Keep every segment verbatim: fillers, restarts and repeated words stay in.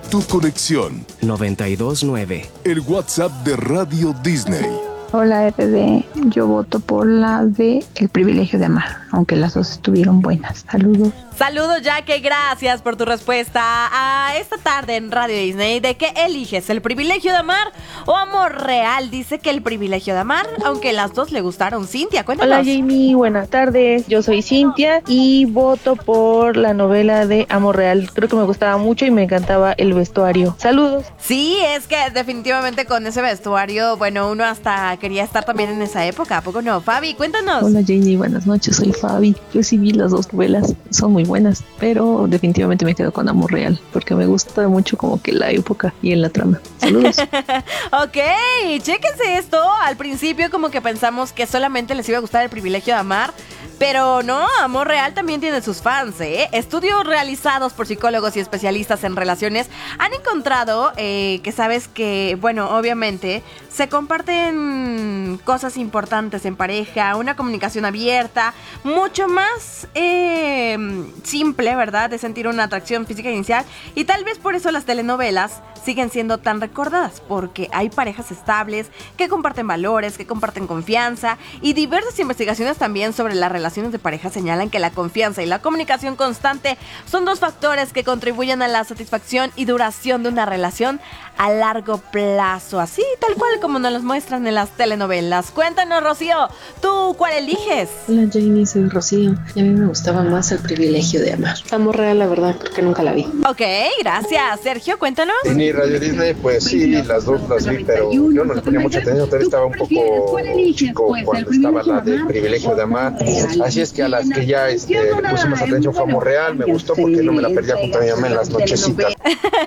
Tu conexión. noventa y dos nueve. El WhatsApp de Radio Disney. Hola R D, yo voto por la de El privilegio de amar, aunque las dos estuvieron buenas. Saludos. Saludos, Jackie, gracias por tu respuesta a esta tarde en Radio Disney. ¿De qué eliges? ¿El privilegio de amar o amor real? Dice que el privilegio de amar, aunque las dos le gustaron. Cintia, cuéntanos. Hola Jamie, buenas tardes, yo soy Cintia y voto por la novela de Amor Real. Creo que me gustaba mucho y me encantaba el vestuario. Saludos. Sí, es que definitivamente con ese vestuario, bueno, uno hasta quería estar también en esa época, ¿a poco no? Fabi, cuéntanos. Hola Jamie, buenas noches, soy Fabi. Yo sí vi las dos novelas, son muy buenas, pero definitivamente me quedo con Amor Real, porque me gusta mucho como que la época y en la trama. Saludos. Ok, chéquense esto. Al principio como que pensamos que solamente les iba a gustar el privilegio de amar, pero no, Amor Real también tiene sus fans, ¿eh? Estudios realizados por psicólogos y especialistas en relaciones han encontrado eh, que sabes que, bueno, obviamente se comparten cosas importantes en pareja, una comunicación abierta, mucho más eh, simple, ¿verdad? De sentir una atracción física inicial, y tal vez por eso las telenovelas siguen siendo tan recordadas, porque hay parejas estables que comparten valores, que comparten confianza, y diversas investigaciones también sobre las relaciones de pareja señalan que la confianza y la comunicación constante son dos factores que contribuyen a la satisfacción y duración de una relación a largo plazo, así tal cual como nos los muestran en las telenovelas. Cuéntanos, Rocío, ¿tú cuál eliges? Hola Jamie, soy Rocío y a mí me gustaba más El privilegio de amar. Amor Real, la verdad, porque nunca la vi. Ok, gracias. Sergio, cuéntanos. En mi Radio Disney, pues sí, las dos las vi, pero yo no le ponía mucha atención, todavía estaba un poco chico cuando estaba la del privilegio de amar. Así es que a las que ya este, le pusimos atención fue Amor Real, me gustó porque no me la perdía junto a mi mamá en las nochecitas.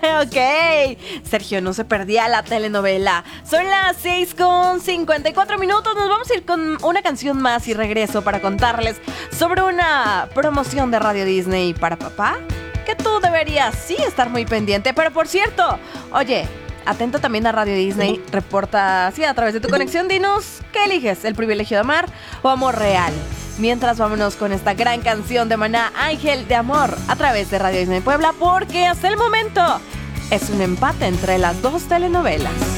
Ok, Sergio no se perdía la telenovela. Son las seis con cincuenta y cuatro minutos. Nos vamos a ir con una canción más y regreso para contarles sobre una promoción de Radio Disney para papá que tú deberías sí estar muy pendiente. Pero por cierto, oye, atento también a Radio Disney. Reporta así a través de tu conexión. Dinos, ¿qué eliges? ¿El privilegio de amar o Amor Real? Mientras, vámonos con esta gran canción de Maná, Ángel de Amor, a través de Radio Disney Puebla, porque hasta el momento es un empate entre las dos telenovelas.